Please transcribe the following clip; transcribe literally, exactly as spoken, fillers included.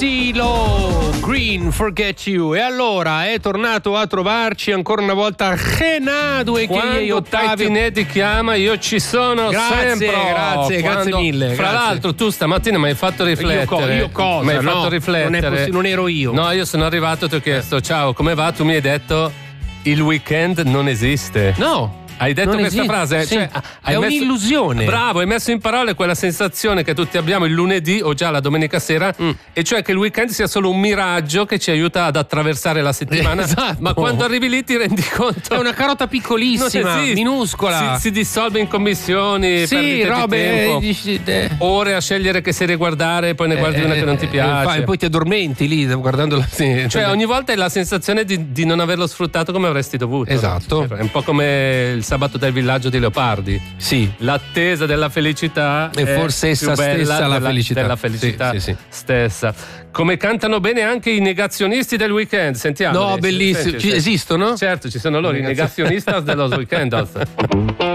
CeeLo, Green, Forget You. E allora è tornato a trovarci ancora una volta Renato e che gli ottavi Pettinetti chiama, io ci sono grazie, sempre. Grazie, Quando, grazie mille. Fra grazie. l'altro tu stamattina mi hai fatto riflettere. Io, co- io cosa? Mi hai no, fatto riflettere. Non, è possi- non ero io. No, io sono arrivato e ti ho chiesto eh. ciao, come va? Tu mi hai detto il weekend non esiste. No. Hai detto non questa esiste. frase? Sì. Cioè, hai è messo... un'illusione. Bravo, hai messo in parole quella sensazione che tutti abbiamo il lunedì o già la domenica sera, mm. e cioè che il weekend sia solo un miraggio che ci aiuta ad attraversare la settimana. Esatto. Ma quando arrivi lì ti rendi conto. È una carota piccolissima, minuscola. Si, si dissolve in commissioni, sì, robe, di tempo, eh, ore a scegliere che serie guardare e poi ne guardi eh, una che non ti piace. E poi ti addormenti lì guardandola. Sì. Cioè ogni volta hai la sensazione di, di non averlo sfruttato come avresti dovuto. Esatto. È un po' come il sabato del villaggio di Leopardi. Sì. L'attesa della felicità e forse essa stessa la della, felicità. della felicità sì, sì, sì. stessa. Come cantano bene anche i negazionisti del weekend, sentiamo. No, bellissimo. Ci esistono? Certo, ci sono loro, i negazionisti dello weekend.